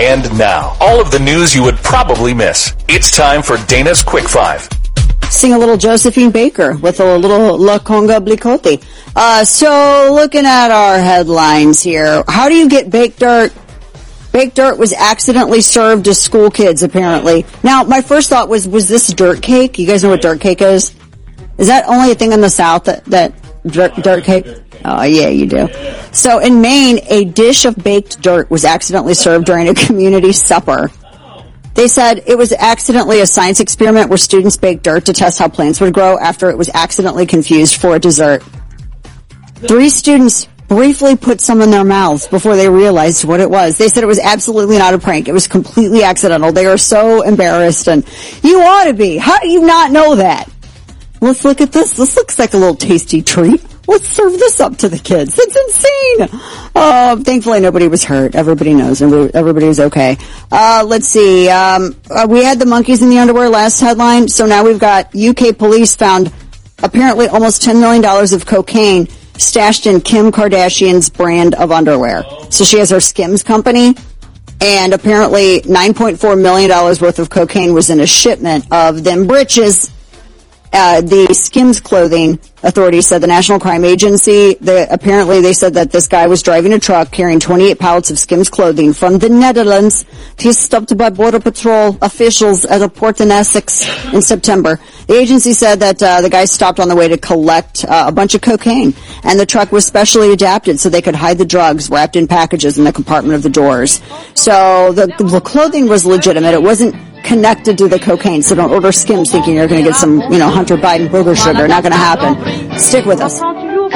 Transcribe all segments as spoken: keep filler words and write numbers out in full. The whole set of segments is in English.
And now, all of the news you would probably miss. It's time for Dana's Quick Five. Sing a little Josephine Baker with a little La Conga Blicotti. Uh, so looking at our headlines here, how do you get baked dirt? Baked dirt was accidentally served to school kids, apparently. Now, my first thought was, was this dirt cake? You guys know what dirt cake is? Is that only a thing in the South, that, that dirt, dirt cake? Oh, yeah, you do. So in Maine, a dish of baked dirt was accidentally served during a community supper. They said it was accidentally a science experiment where students baked dirt to test how plants would grow after it was accidentally confused for a dessert. Three students briefly put some in their mouths before they realized what it was. They said it was absolutely not a prank. It was completely accidental. They are so embarrassed, and you ought to be. How do you not know that? Let's look at this. This looks like a little tasty treat. Let's serve this up to the kids. It's insane. Uh, thankfully, nobody was hurt. Everybody knows, and everybody was okay. Uh, let's see. Um, uh, we had the monkeys in the underwear last headline, so now we've got U K police found apparently almost ten million dollars of cocaine stashed in Kim Kardashian's brand of underwear. So she has her Skims company, and apparently nine point four million dollars worth of cocaine was in a shipment of them britches. Uh, the Skims clothing authority said, the National Crime Agency, the, apparently they said that this guy was driving a truck carrying twenty-eight pallets of Skims clothing from the Netherlands. He was stopped by Border Patrol officials at a port in Essex in September. The agency said that uh, the guy stopped on the way to collect uh, a bunch of cocaine, and the truck was specially adapted so they could hide the drugs wrapped in packages in the compartment of the doors. So the, the clothing was legitimate. It wasn't connected to the cocaine, so don't order Skims thinking you're going to get some, you know, Hunter Biden booger sugar. Not going to happen. Stick with us.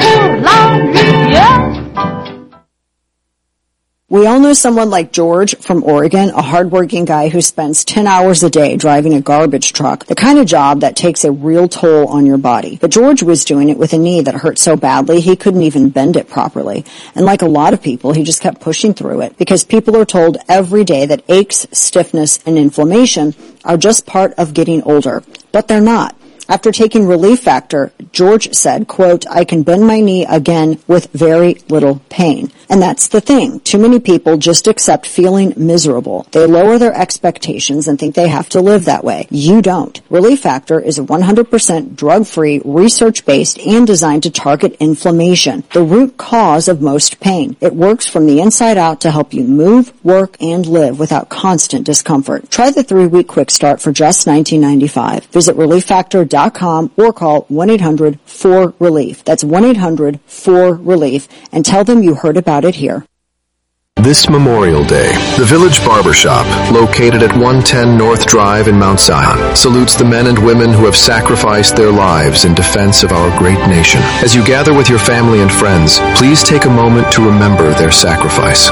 We all know someone like George from Oregon, a hardworking guy who spends ten hours a day driving a garbage truck, the kind of job that takes a real toll on your body. But George was doing it with a knee that hurt so badly he couldn't even bend it properly. And like a lot of people, he just kept pushing through it because people are told every day that aches, stiffness, and inflammation are just part of getting older. But they're not. After taking Relief Factor, George said, quote, I can bend my knee again with very little pain. And that's the thing. Too many people just accept feeling miserable. They lower their expectations and think they have to live that way. You don't. Relief Factor is a one hundred percent drug-free, research-based, and designed to target inflammation, the root cause of most pain. It works from the inside out to help you move, work, and live without constant discomfort. Try the three-week quick start for just nineteen ninety-five. Visit relief factor dot com or call one eight hundred four relief. That's one eight hundred four relief, and tell them you heard about it here. This Memorial Day, the Village Barbershop, located at one ten North Drive in Mount Zion, salutes the men and women who have sacrificed their lives in defense of our great nation. As you gather with your family and friends, please take a moment to remember their sacrifice.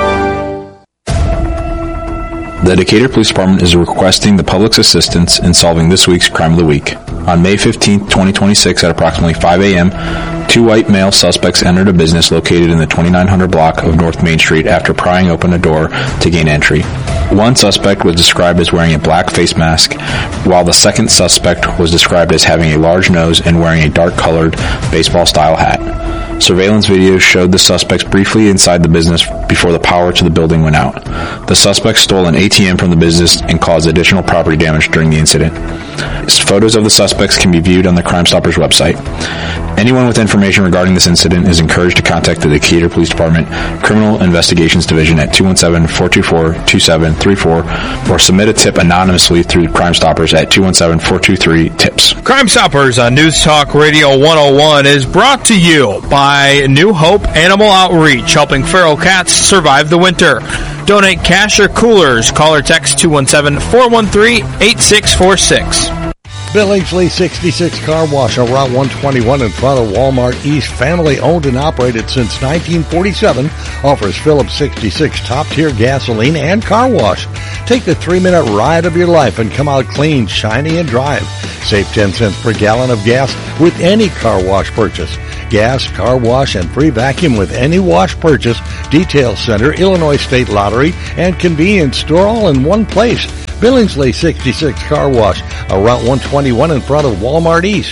The Decatur Police Department is requesting the public's assistance in solving this week's Crime of the Week. On May fifteenth, twenty twenty-six, at approximately five a.m., two white male suspects entered a business located in the twenty-nine hundred block of North Main Street after prying open a door to gain entry. One suspect was described as wearing a black face mask, while the second suspect was described as having a large nose and wearing a dark-colored baseball-style hat. Surveillance video showed the suspects briefly inside the business before the power to the building went out. The suspects stole an A T M from the business and caused additional property damage during the incident. Photos of the suspects can be viewed on the Crime Stoppers website. Anyone with information regarding this incident is encouraged to contact the Decatur Police Department Criminal Investigations Division at two one seven, four two four, two seven three four or submit a tip anonymously through Crime Stoppers at two one seven, four two three, TIPS. Crime Stoppers on News Talk Radio one oh one is brought to you by New Hope Animal Outreach, helping feral cats survive the winter. Donate cash or coolers. Call or text two one seven, four one three, eight six four six. Billingsley sixty-six Car Wash on Route one twenty-one in front of Walmart East, family owned and operated since nineteen forty-seven, offers Phillips sixty-six top-tier gasoline and car wash. Take the three-minute ride of your life and come out clean, shiny, and drive. Save ten cents per gallon of gas with any car wash purchase. Gas, car wash, and free vacuum with any wash purchase. Detail Center, Illinois State Lottery, and convenience store all in one place. Billingsley sixty-six Car Wash, on Route one twenty-one in front of Walmart East.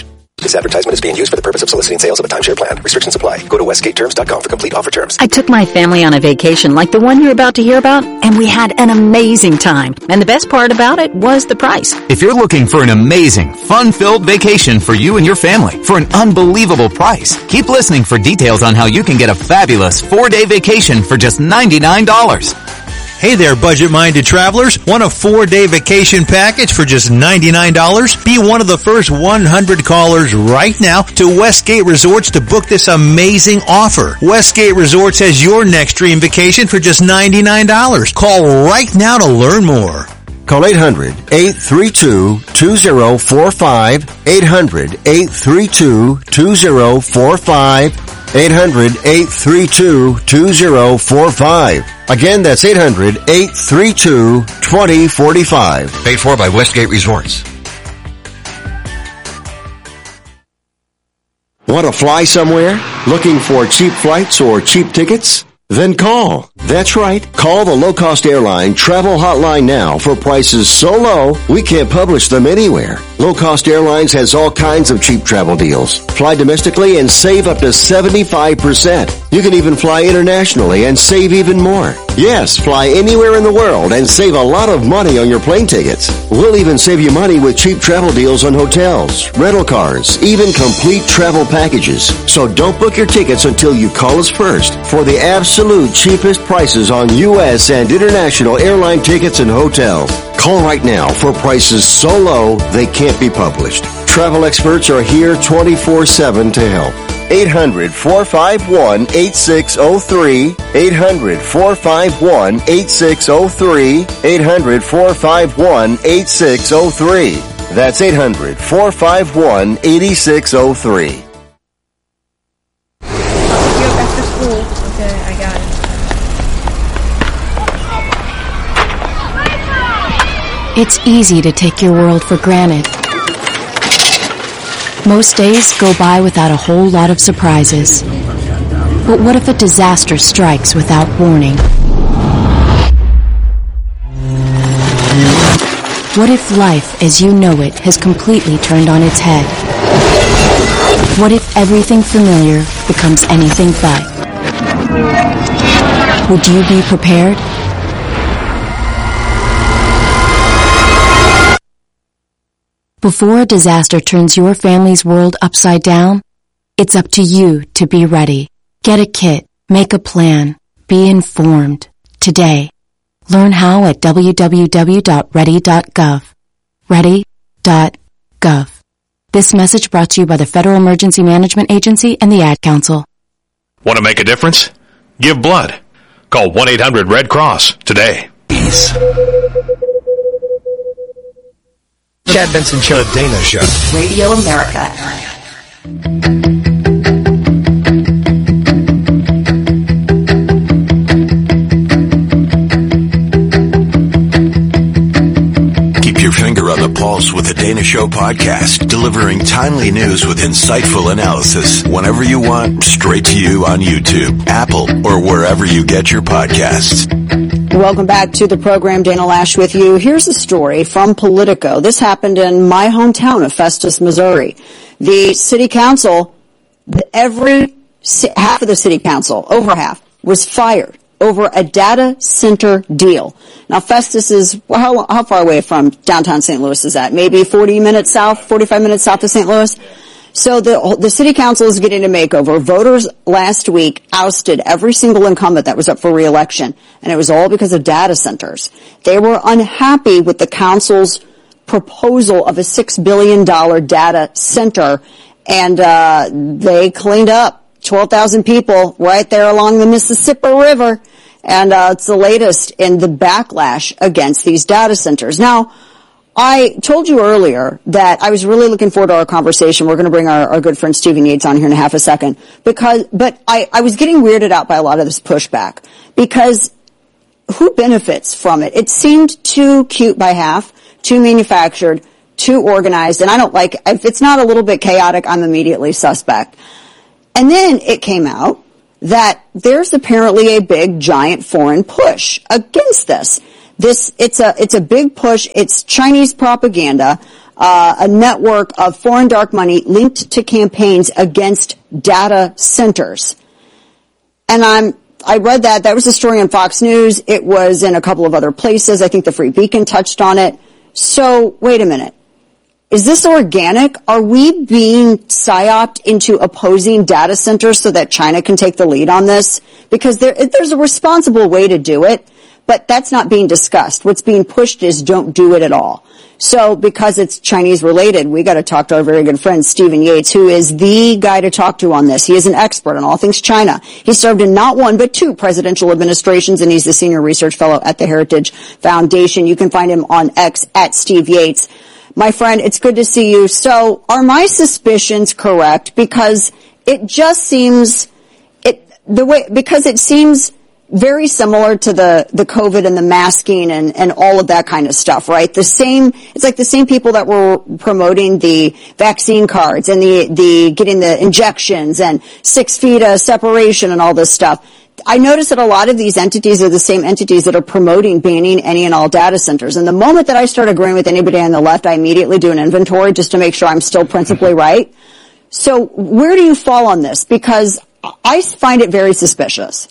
This advertisement is being used for the purpose of soliciting sales of a timeshare plan. Restrictions apply. Go to westgate terms dot com for complete offer terms. I took my family on a vacation like the one you're about to hear about, and we had an amazing time. And the best part about it was the price. If you're looking for an amazing, fun-filled vacation for you and your family for an unbelievable price, keep listening for details on how you can get a fabulous four-day vacation for just ninety-nine dollars. Hey there, budget-minded travelers. Want a four-day vacation package for just ninety-nine dollars? Be one of the first one hundred callers right now to Westgate Resorts to book this amazing offer. Westgate Resorts has your next dream vacation for just ninety-nine dollars. Call right now to learn more. Call eight hundred, eight three two, two zero four five, eight hundred, eight three two, two zero four five, eight hundred, eight three two, two zero four five. Again, that's eight hundred, eight three two, two zero four five. Paid for by Westgate Resorts. Want to fly somewhere? Looking for cheap flights or cheap tickets? Then call. That's right. Call the low-cost airline travel hotline now for prices so low we can't publish them anywhere. Low-cost airlines has all kinds of cheap travel deals. Fly domestically and save up to seventy-five percent. You can even fly internationally and save even more. Yes, fly anywhere in the world and save a lot of money on your plane tickets. We'll even save you money with cheap travel deals on hotels, rental cars, even complete travel packages. So don't book your tickets until you call us first for the absolute cheapest prices on U S and international airline tickets and hotels. Call right now for prices so low they can't be published. Travel experts are here twenty-four seven to help. eight hundred, four five one, eight six zero three. eight hundred, four five one, eight six zero three. eight hundred, four five one, eight six zero three. That's eight hundred, four five one, eight six zero three. Back to school. Okay, I got it. It's easy to take your world for granted. Most days go by without a whole lot of surprises. But what if a disaster strikes without warning? What if life as you know it has completely turned on its head? What if everything familiar becomes anything but? Would you be prepared? Before a disaster turns your family's world upside down, it's up to you to be ready. Get a kit, make a plan, be informed. Today. Learn how at w w w dot ready dot gov. ready dot gov. This message brought to you by the Federal Emergency Management Agency and the Ad Council. Want to make a difference? Give blood. Call one eight hundred red cross today. Peace. Chad Benson Show. The Dana Show. Radio America. Keep your finger on the pulse with the Dana Show podcast, delivering timely news with insightful analysis whenever you want, straight to you on YouTube, Apple, or wherever you get your podcasts. Welcome back to the program. Dana Lash with you. Here's a story from Politico. This happened in my hometown of Festus, Missouri. The city council, every, half of the city council, over half, was fired over a data center deal. Now, Festus is, well, how, how far away from downtown Saint Louis is that? Maybe forty minutes south, forty-five minutes south of Saint Louis? So the, the city council is getting a makeover. Voters last week ousted every single incumbent that was up for re-election, and it was all because of data centers. They were unhappy with the council's proposal of a six billion dollars data center, and uh they cleaned up twelve thousand people right there along the Mississippi River, and uh it's the latest in the backlash against these data centers. Now, I told you earlier that I was really looking forward to our conversation. We're going to bring our, our good friend Stephen Yates on here in a half a second, because, but I, I was getting weirded out by a lot of this pushback, because who benefits from it? It seemed too cute by half, too manufactured, too organized, and I don't like, if it's not a little bit chaotic, I'm immediately suspect. And then it came out that there's apparently a big, giant foreign push against this. This, it's a, it's a big push. It's Chinese propaganda. uh, a network of foreign dark money linked to campaigns against data centers. And I'm, I read that. That was a story on Fox News. It was in a couple of other places. I think the Free Beacon touched on it. So, wait a minute. Is this organic? Are we being psyoped into opposing data centers so that China can take the lead on this? Because there, there's a responsible way to do it, but that's not being discussed. What's being pushed is don't do it at all. So because it's Chinese related, we got to talk to our very good friend Stephen Yates, who is the guy to talk to on this. He is an expert on all things China. He served in not one but two presidential administrations, and he's the senior research fellow at the Heritage Foundation. You can find him on X at Steve Yates. My friend, it's good to see you. So are my suspicions correct? Because it just seems, it, the way, because it seems very similar to the, the COVID and the masking and, and all of that kind of stuff, right? The same, it's like the same people that were promoting the vaccine cards and the, the, getting the injections and six feet of separation and all this stuff. I notice that a lot of these entities are the same entities that are promoting banning any and all data centers. And the moment that I start agreeing with anybody on the left, I immediately do an inventory just to make sure I'm still principally right. So where do you fall on this? Because I find it very suspicious.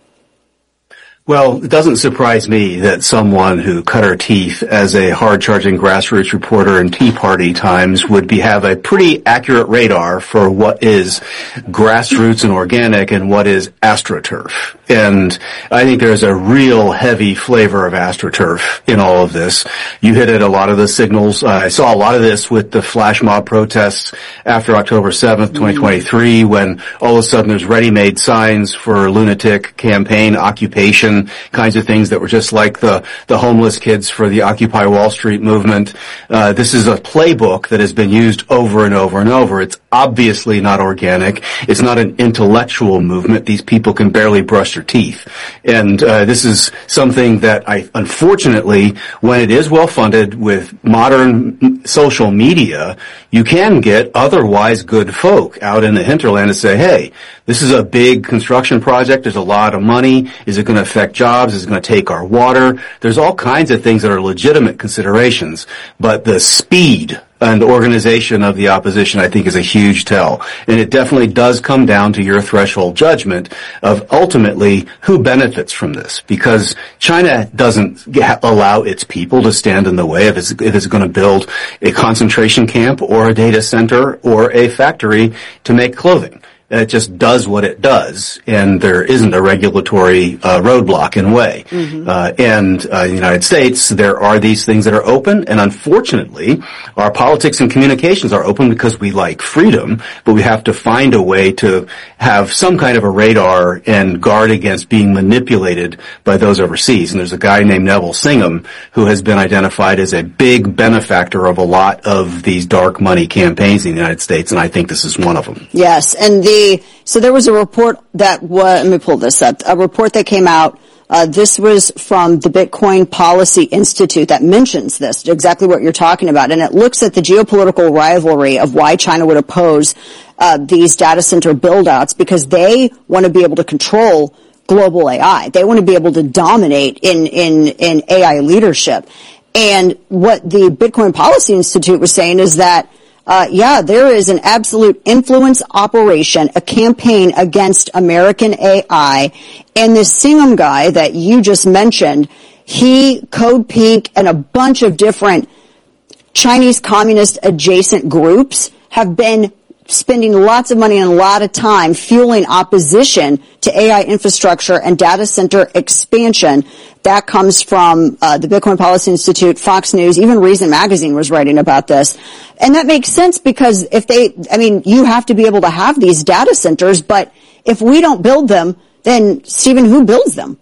Well, it doesn't surprise me that someone who cut her teeth as a hard-charging grassroots reporter in Tea Party times would be have a pretty accurate radar for what is grassroots and organic and what is AstroTurf. And I think there's a real heavy flavor of AstroTurf in all of this. You hit at a lot of the signals. Uh, I saw a lot of this with the flash mob protests after October seventh, twenty twenty-three, when all of a sudden there's ready-made signs for lunatic campaign occupation, kinds of things that were just like the, the homeless kids for the Occupy Wall Street movement. Uh, this is a playbook that has been used over and over and over. It's obviously not organic. It's not an intellectual movement. These people can barely brush their teeth. And uh, this is something that I, unfortunately, when it is well funded with modern social media, you can get otherwise good folk out in the hinterland and say, hey, this is a big construction project. There's a lot of money. Is it going to affect jobs? Is it going to take our water? There's all kinds of things that are legitimate considerations, but the speed and organization of the opposition, I think, is a huge tell. And it definitely does come down to your threshold judgment of ultimately who benefits from this. Because China doesn't allow its people to stand in the way if it's, if it's going to build a concentration camp or a data center or a factory to make clothing. It just does what it does, and there isn't a regulatory uh, roadblock in way. Mm-hmm. Uh, and uh, in the United States, there are these things that are open, and unfortunately, our politics and communications are open because we like freedom, but we have to find a way to have some kind of a radar and guard against being manipulated by those overseas. And there's a guy named Neville Singham who has been identified as a big benefactor of a lot of these dark money campaigns in the United States, and I think this is one of them. Yes, and the So there was a report that was, let me pull this up, a report that came out, uh, this was from the Bitcoin Policy Institute that mentions this, exactly what you're talking about, and it looks at the geopolitical rivalry of why China would oppose, uh, these data center build-outs, because they want to be able to control global A I. They want to be able to dominate in, in, in A I leadership. And what the Bitcoin Policy Institute was saying is that Uh, yeah, there is an absolute influence operation, a campaign against American A I. And this Singham guy that you just mentioned, he, Code Pink, and a bunch of different Chinese communist adjacent groups have been spending lots of money and a lot of time fueling opposition to A I infrastructure and data center expansion. That comes from uh, the Bitcoin Policy Institute, Fox News, even Reason Magazine was writing about this. And that makes sense because if they, I mean, you have to be able to have these data centers, but if we don't build them, then, Stephen, who builds them?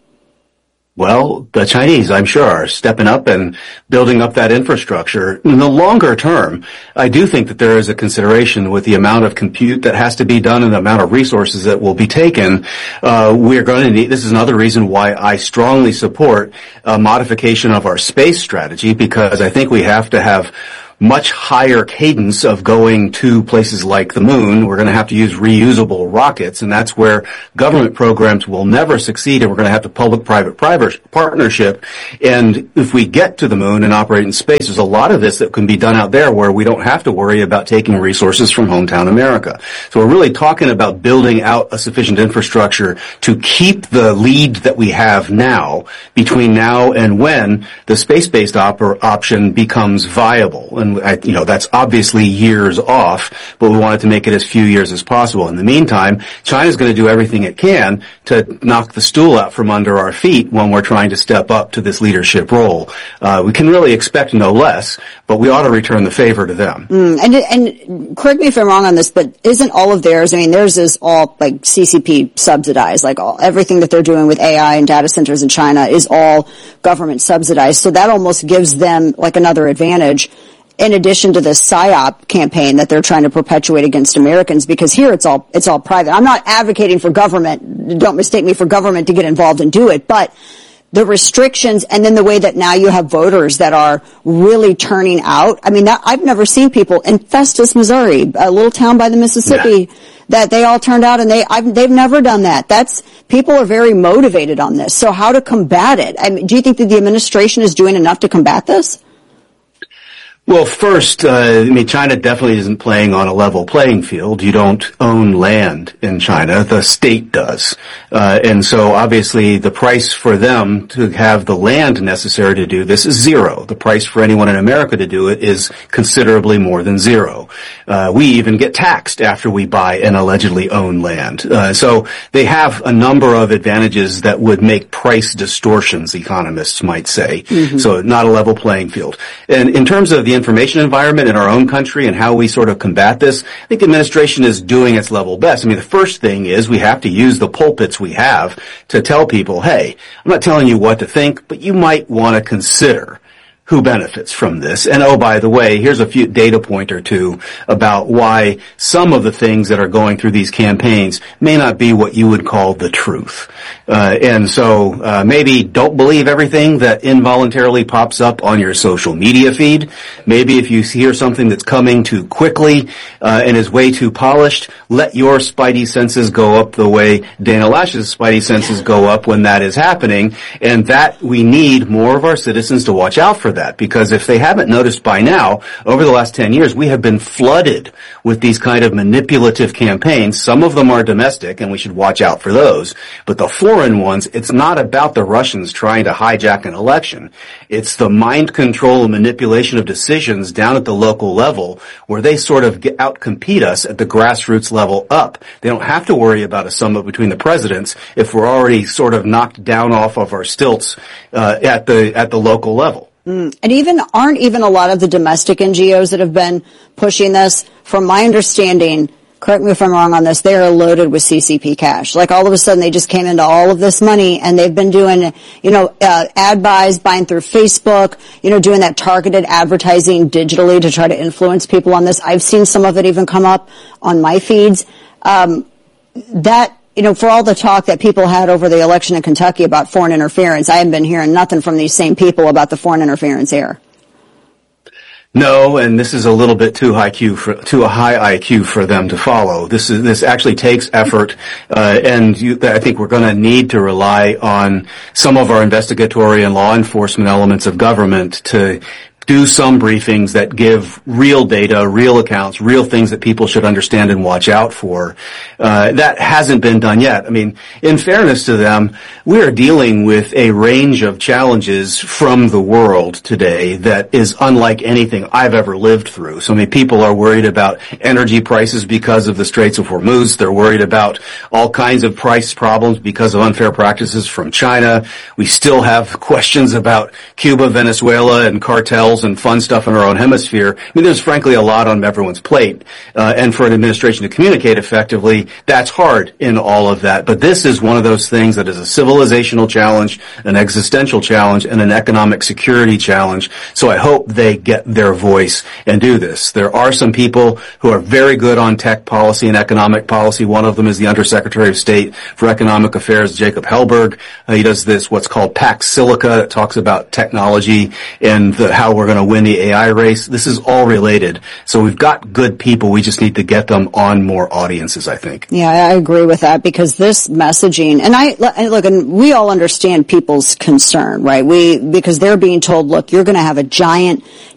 Well, the Chinese, I'm sure, are stepping up and building up that infrastructure. In the longer term, I do think that there is a consideration with the amount of compute that has to be done and the amount of resources that will be taken. Uh, we're going to need, this is another reason why I strongly support a modification of our space strategy, because I think we have to have much higher cadence of going to places like the moon. We're going to have to use reusable rockets, and that's where government programs will never succeed, and we're going to have to public-private partnership. And if we get to the moon and operate in space, there's a lot of this that can be done out there where we don't have to worry about taking resources from hometown America. So we're really talking about building out a sufficient infrastructure to keep the lead that we have now between now and when the space-based op- option becomes viable. And, I, you know, that's obviously years off, but we wanted to make it as few years as possible. In the meantime, China's going to do everything it can to knock the stool out from under our feet when we're trying to step up to this leadership role. Uh, we can really expect no less, but we ought to return the favor to them. Mm, and, and correct me if I'm wrong on this, but isn't all of theirs, I mean, theirs is all like C C P subsidized, like all, everything that they're doing with A I and data centers in China is all government subsidized. So that almost gives them like another advantage in addition to the PSYOP campaign that they're trying to perpetuate against Americans, because here it's all, it's all private. I'm not advocating for government, don't mistake me for government to get involved and do it, but the restrictions and then the way that now you have voters that are really turning out. I mean, that, I've never seen people in Festus, Missouri, a little town by the Mississippi, yeah. that they all turned out and they, I've, they've never done that. That's, people are very motivated on this. So how to combat it? I mean, do you think that the administration is doing enough to combat this? Well, first, uh, I mean, China definitely isn't playing on a level playing field. You don't own land in China. The state does. Uh, and so obviously the price for them to have the land necessary to do this is zero. The price for anyone in America to do it is considerably more than zero. Uh, we even get taxed after we buy and allegedly own land. Uh, so they have a number of advantages that would make price distortions, economists might say. Mm-hmm. So not a level playing field. And in terms of the information environment in our own country and how we sort of combat this, I think the administration is doing its level best. I mean, the first thing is we have to use the pulpits we have to tell people, hey, I'm not telling you what to think, but you might want to consider who benefits from this. And oh, by the way, here's a few data point or two about why some of the things that are going through these campaigns may not be what you would call the truth. Uh, and so uh, maybe don't believe everything that involuntarily pops up on your social media feed. Maybe if you hear something that's coming too quickly uh, and is way too polished, let your spidey senses go up the way Dana Loesch's spidey senses go up when that is happening. And that we need more of our citizens to watch out for that. That, because if they haven't noticed by now, over the last ten years, we have been flooded with these kind of manipulative campaigns. Some of them are domestic, and we should watch out for those. But the foreign ones, it's not about the Russians trying to hijack an election. It's the mind control and manipulation of decisions down at the local level where they sort of get outcompete us at the grassroots level up. They don't have to worry about a summit between the presidents if we're already sort of knocked down off of our stilts uh, at the at the local level. Mm. And even, aren't even a lot of the domestic N G Os that have been pushing this, from my understanding, correct me if I'm wrong on this, they are loaded with C C P cash. Like all of a sudden they just came into all of this money and they've been doing, you know, uh, ad buys, buying through Facebook, you know, doing that targeted advertising digitally to try to influence people on this. I've seen some of it even come up on my feeds. Um, that, you know, for all the talk that people had over the election in Kentucky about foreign interference, I haven't been hearing nothing from these same people about the foreign interference here. No, and this is a little bit too high Q for, too a high I Q for them to follow. This is, this actually takes effort, uh, and you, I think we're going to need to rely on some of our investigatory and law enforcement elements of government to do some briefings that give real data, real accounts, real things that people should understand and watch out for. Uh, that hasn't been done yet. I mean, in fairness to them, we are dealing with a range of challenges from the world today that is unlike anything I've ever lived through. So, I mean, people are worried about energy prices because of the Straits of Hormuz. They're worried about all kinds of price problems because of unfair practices from China. We still have questions about Cuba, Venezuela, and cartels and fun stuff in our own hemisphere. I mean, there's frankly a lot on everyone's plate. Uh, and for an administration to communicate effectively, that's hard in all of that. But this is one of those things that is a civilizational challenge, an existential challenge, and an economic security challenge. So I hope they get their voice and do this. There are some people who are very good on tech policy and economic policy. One of them is the Undersecretary of State for Economic Affairs, Jacob Hellberg. Uh, he does this, what's called Pax Silica. It talks about technology and the, how we're going to win the A I race. This is all related. So we've got good people. We just need to get them on more audiences, I think. Yeah, I agree with that, because this messaging, and I, look, and we all understand people's concern, right? We, because they're being told, look, you're going to have a giant